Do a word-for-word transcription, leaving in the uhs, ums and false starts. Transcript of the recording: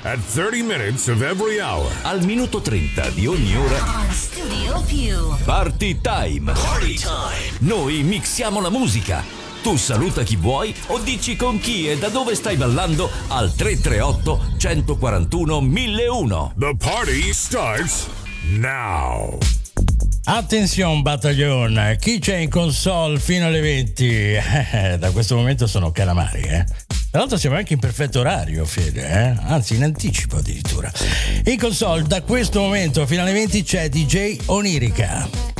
at thirty minutes of every hour. Al minuto trenta di ogni ora. On Studio Più. Party time. Party time. Noi mixiamo la musica. Tu saluta chi vuoi o dici con chi e da dove stai ballando al tre tre otto, uno quattro uno, mille uno. The party starts now. Attenzione battaglione, chi c'è in console fino alle venti? Eh, da questo momento sono Calamari, eh. Tra l'altro siamo anche in perfetto orario, Fede, eh? Anzi in anticipo addirittura. In console da questo momento fino alle venti c'è D J Onirica.